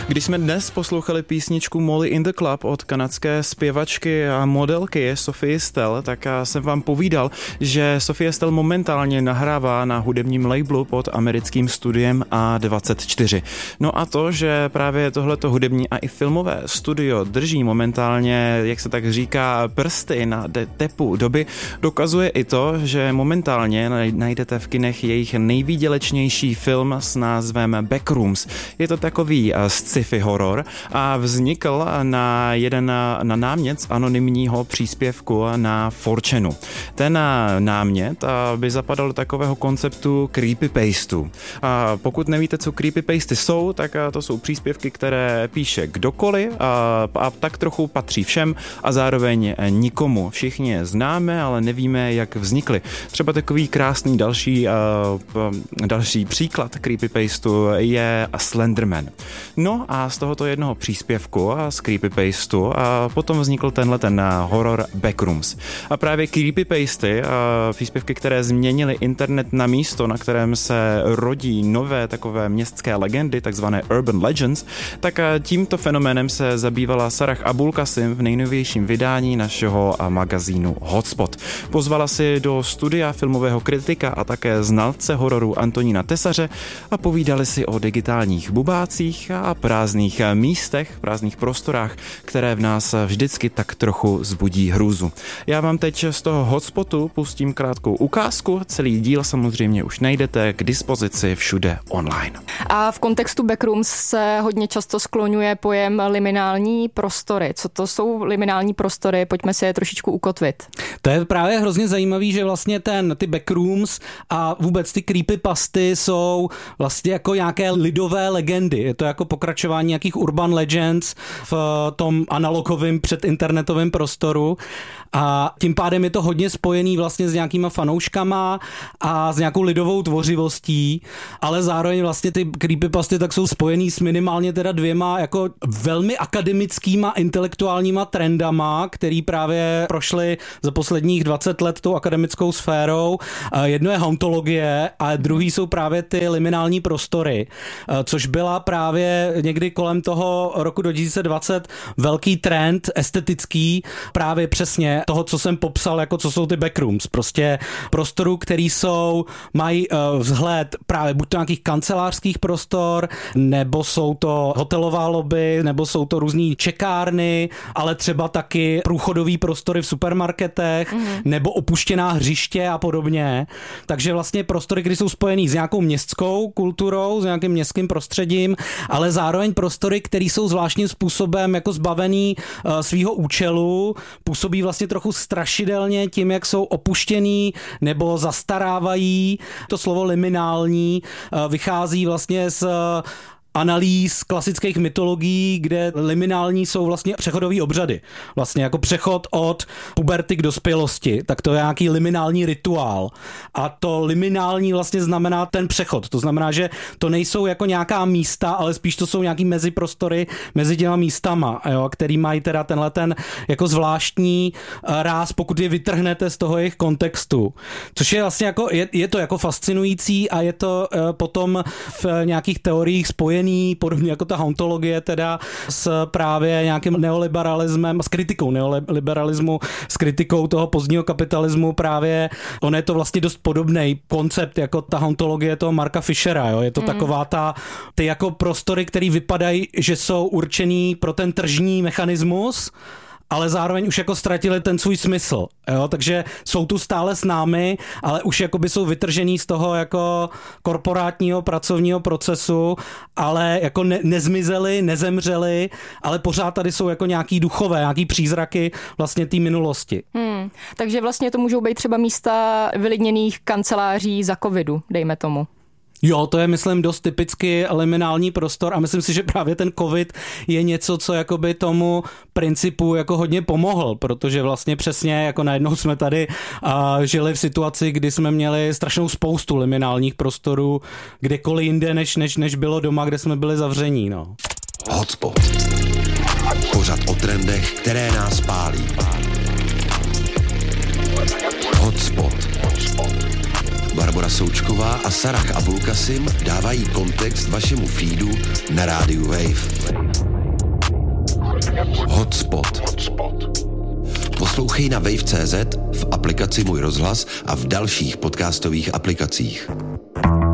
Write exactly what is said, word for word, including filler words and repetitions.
Když jsme dnes poslouchali písničku Molly in the Club od kanadské zpěvačky a modelky Sophie Stell, tak jsem vám povídal, že Sophie Stell momentálně nahrává na hudebním labelu pod americkým studiem A dvacet čtyři. No a to, že právě tohleto hudební a i filmové studio drží momentálně, jak se tak říká, prsty na tepu doby, dokazuje i to, že momentálně najdete v kinech jejich nejvýdělečnější film s názvem Backrooms. Je to takový sci-fi horor a vznikl na jeden na námět anonymního příspěvku na four chanu. Ten námět by zapadal do takového konceptu creepypastu. A pokud nevíte, co creepypasty jsou, tak to jsou příspěvky, které píše kdokoliv a, a tak trochu patří všem a zároveň nikomu. Všichni je známe, ale nevíme, jak vznikly. Třeba takový krásný další, uh, další příklad creepypastu je Slenderman. No a z tohoto jednoho příspěvku a z creepypastu a potom vznikl tenhle ten horor Backrooms. A právě creepypasty, a příspěvky, které změnily internet na místo, na kterém se rodí nové takové městské legendy, takzvané urban legends, tak tímto fenoménem se zabývala Sarah Abulkasim v nejnovějším vydání našeho magazínu Hotspot. Pozvala si do studia filmového kritika a také znalce hororu Antonína Tesaře a povídali si o digitálních bubácích a prázdných místech, prázdných prostorách, které v nás vždycky tak trochu zbudí hrůzu. Já vám teď z toho Hotspotu pustím krátkou ukázku, celý díl samozřejmě už najdete k dispozici všude online. A v kontextu Backrooms se hodně často skloňuje pojem liminální prostory. Co to jsou liminální prostory? Pojďme si je trošičku ukotvit. To je právě hrozně zajímavý, že vlastně ten, ty Backrooms a vůbec ty creepypasty jsou vlastně jako nějaké lidové legendy. Je to jako pokračování nějakých urban legends v tom analogovém předinternetovém prostoru a tím pádem je to hodně spojený vlastně s nějakýma fanouškama a s nějakou lidovou tvořivostí, ale zároveň vlastně ty creepypasty tak jsou spojený s minimálně teda dvěma jako velmi akademickýma intelektuálníma trendama, který právě prošly za posledních dvacet let tou akademickou sférou. Jedno je hauntologie a druhý jsou právě ty liminální prostory, což byla právě někdy kolem toho roku dva tisíce dvacet velký trend estetický právě přesně toho, co jsem popsal, jako co jsou ty backrooms. Prostě prostorů, který jsou, mají uh, vzhled právě buď to nějakých kancelářských prostor, nebo jsou to hotelová lobby, nebo jsou to různý čekárny, ale třeba taky průchodový prostory v supermarketech, mm-hmm. nebo opuštěná hřiště a podobně. Takže vlastně prostory, které jsou spojený s nějakou městskou kulturou, s nějakým městským prostředím, ale zároveň prostory, které jsou zvláštním způsobem jako zbavený uh, svýho účelu, působí vlastně trochu strašidelně tím, jak jsou opuštěný nebo zastarávají. To slovo liminální uh, vychází vlastně z uh, analýz klasických mytologií, kde liminální jsou vlastně přechodový obřady. Vlastně jako přechod od puberty k dospělosti, tak to je nějaký liminální rituál. A to liminální vlastně znamená ten přechod. To znamená, že to nejsou jako nějaká místa, ale spíš to jsou nějaký meziprostory mezi těma místama, jo, který mají teda tenhle ten jako zvláštní ráz, pokud je vytrhnete z toho jejich kontextu. Což je vlastně jako, je, je to jako fascinující a je to uh, potom v nějakých teoriích spojené podobně jako ta hauntologie teda s právě nějakým neoliberalismem, s kritikou neoliberalismu, s kritikou toho pozdního kapitalismu právě. On je to vlastně dost podobný koncept jako ta hauntologie toho Marka Fischera. Jo? Je to mm. taková ta, ty jako prostory, které vypadají, že jsou určený pro ten tržní mechanismus, ale zároveň už jako ztratili ten svůj smysl, jo? Takže jsou tu stále s námi, ale už jakoby jsou vytržený z toho jako korporátního pracovního procesu, ale jako ne, nezmizeli, nezemřeli, ale pořád tady jsou jako nějaký duchové, nějaký přízraky vlastně té minulosti. Hmm, takže vlastně to můžou být třeba místa vylidněných kanceláří za covidu, dejme tomu. Jo, to je, myslím, dost typicky liminální prostor a myslím si, že právě ten covid je něco, co jakoby tomu principu jako hodně pomohl, protože vlastně přesně jako najednou jsme tady a žili v situaci, kdy jsme měli strašnou spoustu liminálních prostorů kdekoliv jinde, než, než, než bylo doma, kde jsme byli zavření, no. Hotspot. Pořad o trendech, které nás pálí. Hotspot. Barbora Součková a Sarah Abulkasim dávají kontext vašemu feedu na rádiu Wave. Hotspot. Poslouchej na wave tečka cé zet, v aplikaci Můj rozhlas a v dalších podcastových aplikacích.